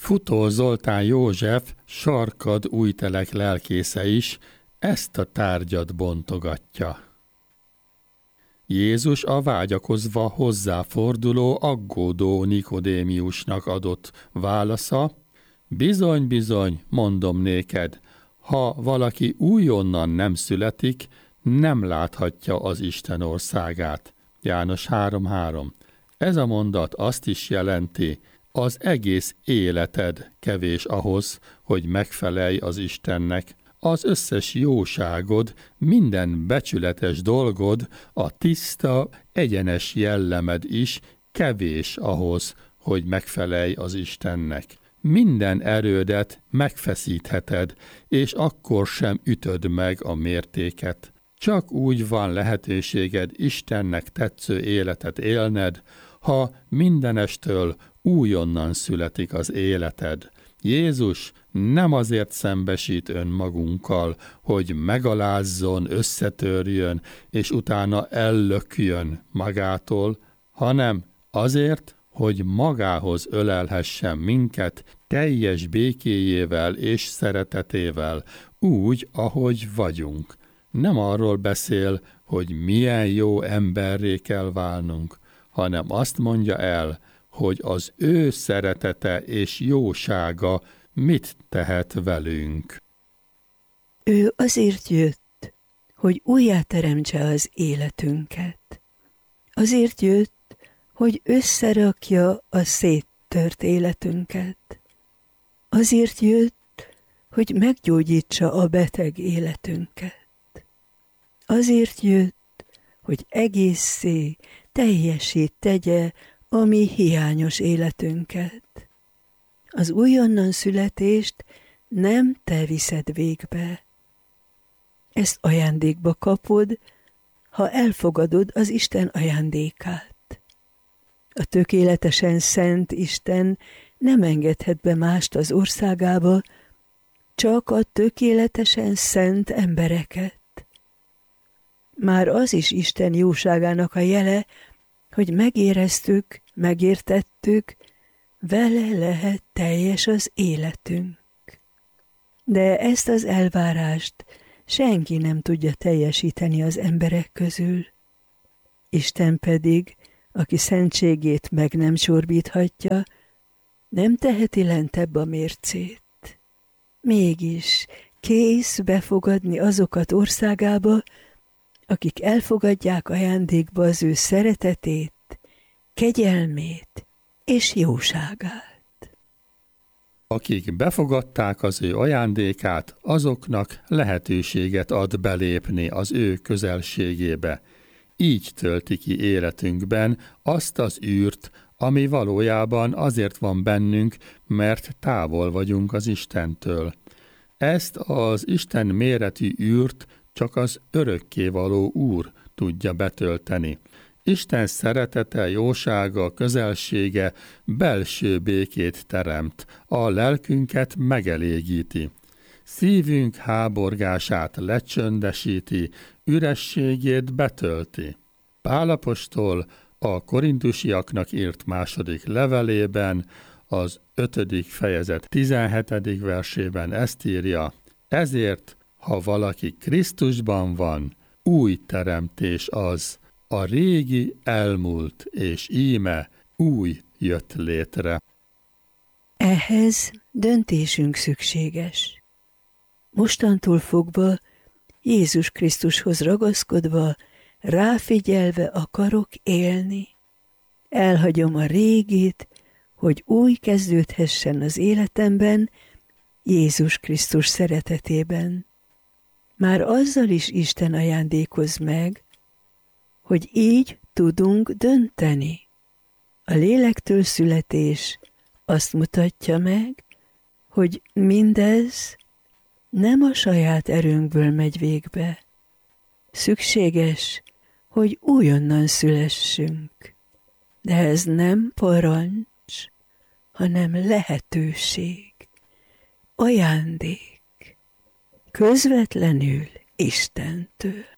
Futó Zoltán József, Sarkad Újtelek lelkésze is ezt a tárgyat bontogatja. Jézus a vágyakozva hozzáforduló, aggódó Nikodémiusnak adott válasza: bizony, bizony, mondom néked, ha valaki újonnan nem születik, nem láthatja az Isten országát. János 3:3. Ez a mondat azt is jelenti, az egész életed kevés ahhoz, hogy megfelelj az Istennek. Az összes jóságod, minden becsületes dolgod, a tiszta, egyenes jellemed is kevés ahhoz, hogy megfelelj az Istennek. Minden erődet megfeszítheted, és akkor sem ütöd meg a mértéket. Csak úgy van lehetőséged Istennek tetsző életet élned, ha mindenestől újonnan születik az életed. Jézus nem azért szembesít önmagunkkal, hogy megalázzon, összetörjön, és utána ellökjön magától, hanem azért, hogy magához ölelhessen minket teljes békéjével és szeretetével, úgy, ahogy vagyunk. Nem arról beszél, hogy milyen jó emberré kell válnunk, hanem azt mondja el, hogy az ő szeretete és jósága mit tehet velünk. Ő azért jött, hogy újjáteremtse az életünket. Azért jött, hogy összerakja a széttört életünket. Azért jött, hogy meggyógyítsa a beteg életünket. Azért jött, hogy egészé, teljessé tegye a mi hiányos életünket. Az újonnan születést nem te viszed végbe. Ezt ajándékba kapod, ha elfogadod az Isten ajándékát. A tökéletesen szent Isten nem engedhet be mást az országába, csak a tökéletesen szent embereket. Már az is Isten jóságának a jele, hogy megéreztük, megértettük, vele lehet teljes az életünk. De ezt az elvárást senki nem tudja teljesíteni az emberek közül. Isten pedig, aki szentségét meg nem csorbíthatja, nem teheti lentebb a mércét. Mégis kész befogadni azokat országába, akik elfogadják ajándékba az ő szeretetét, kegyelmét és jóságát. Akik befogadták az ő ajándékát, azoknak lehetőséget ad belépni az ő közelségébe. Így tölti ki életünkben azt az űrt, ami valójában azért van bennünk, mert távol vagyunk az Istentől. Ezt az Isten méretű űrt csak az örökkévaló Úr tudja betölteni. Isten szeretete, jósága, közelsége belső békét teremt, a lelkünket megelégíti. Szívünk háborgását lecsöndesíti, ürességét betölti. Pál apostol a korintusiaknak írt második levelében, az 5. fejezet 17. versében ezt írja: ezért, ha valaki Krisztusban van, új teremtés az, a régi elmúlt, és íme új jött létre. Ehhez döntésünk szükséges. Mostantól fogva Jézus Krisztushoz ragaszkodva, ráfigyelve akarok élni. Elhagyom a régit, hogy új kezdődhessen az életemben, Jézus Krisztus szeretetében. Már azzal is Isten ajándékoz meg, hogy így tudunk dönteni. A lélektől születés azt mutatja meg, hogy mindez nem a saját erőnkből megy végbe. Szükséges, hogy újonnan szülessünk. De ez nem parancs, hanem lehetőség, ajándék, közvetlenül Istentől.